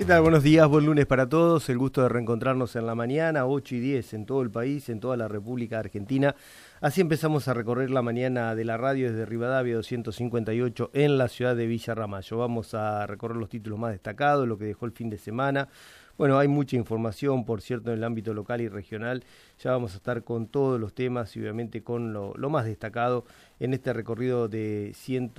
¿Qué tal? Buenos días, buen lunes para todos. El gusto de reencontrarnos en la mañana, 8 y 10 en todo el país, en toda la República Argentina. Así empezamos a recorrer la mañana de la radio desde Rivadavia 258 en la ciudad de Villa Ramallo. Vamos a recorrer los títulos más destacados, lo que dejó el fin de semana. Bueno, hay mucha información, por cierto, en el ámbito local y regional. Ya vamos a estar con todos los temas y obviamente con lo más destacado en este recorrido de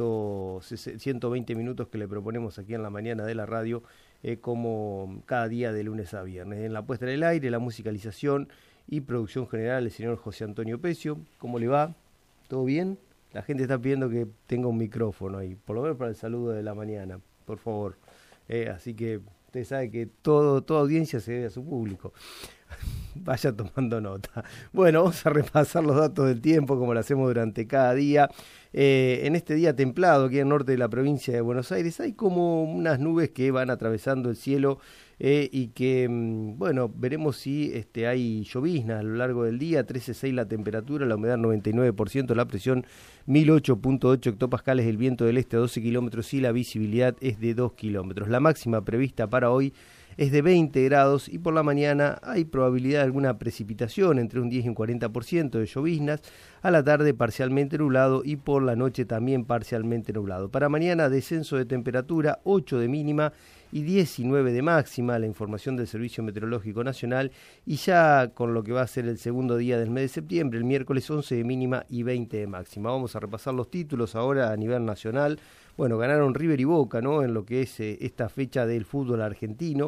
120 minutos que le proponemos aquí en la mañana de la radio, como cada día de lunes a viernes. En la puesta en el aire, la musicalización y producción general, el señor José Antonio Pecio. ¿Cómo le va? ¿Todo bien? La gente está pidiendo que tenga un micrófono ahí, por lo menos para el saludo de la mañana, por favor. Así que usted sabe que toda audiencia se debe a su público. Vaya tomando nota. Bueno, vamos a repasar los datos del tiempo como lo hacemos durante cada día. En este día templado aquí en el norte de la provincia de Buenos Aires hay como unas nubes que van atravesando el cielo y que, bueno, veremos si hay lloviznas a lo largo del día. 13,6 la temperatura, la humedad 99%, la presión 1008.8 hectopascales, el viento del este a 12 kilómetros y la visibilidad es de 2 kilómetros. La máxima prevista para hoy es de 20 grados y por la mañana hay probabilidad de alguna precipitación entre un 10 y un 40% de lloviznas, a la tarde parcialmente nublado y por la noche también parcialmente nublado. Para mañana descenso de temperatura, 8 de mínima y 19 de máxima, la información del Servicio Meteorológico Nacional, y ya con lo que va a ser el segundo día del mes de septiembre, el miércoles 11 de mínima y 20 de máxima. Vamos a repasar los títulos ahora a nivel nacional. Bueno, ganaron River y Boca, ¿no?, en lo que es esta fecha del fútbol argentino.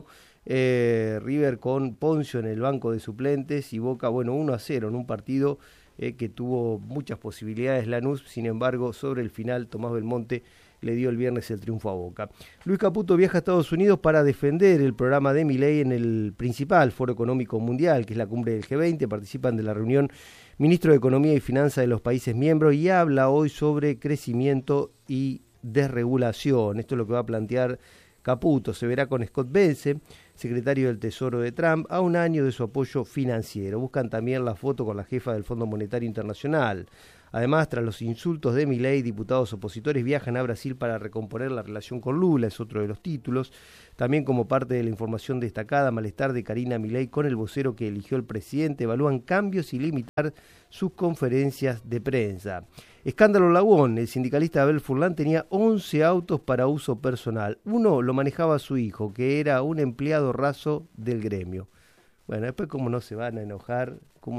River con Poncio en el banco de suplentes y Boca, bueno, 1-0 en un partido que tuvo muchas posibilidades Lanús. Sin embargo, sobre el final, Tomás Belmonte le dio el viernes el triunfo a Boca. Luis Caputo viaja a Estados Unidos para defender el programa de Milei en el principal foro económico mundial, que es la cumbre del G20. Participan de la reunión ministros de Economía y Finanzas de los países miembros y habla hoy sobre crecimiento y desregulación. Esto es lo que va a plantear Caputo. Se verá con Scott Bessent, secretario del Tesoro de Trump, a un año de su apoyo financiero. Buscan también la foto con la jefa del Fondo Monetario Internacional. Además, tras los insultos de Milei, diputados opositores viajan a Brasil para recomponer la relación con Lula, es otro de los títulos. También como parte de la información destacada, malestar de Karina Milei con el vocero que eligió el presidente, evalúan cambios y limitar sus conferencias de prensa. Escándalo Lagón, el sindicalista Abel Furlan tenía 11 autos para uso personal. Uno lo manejaba su hijo, que era un empleado raso del gremio. Bueno, después cómo no se van a enojar, cómo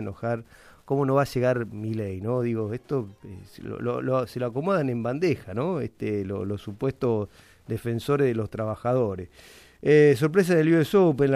no va a llegar Milei, ¿no? Digo, esto se lo acomodan en bandeja, ¿no? Los supuestos defensores de los trabajadores. Sorpresa del US Open,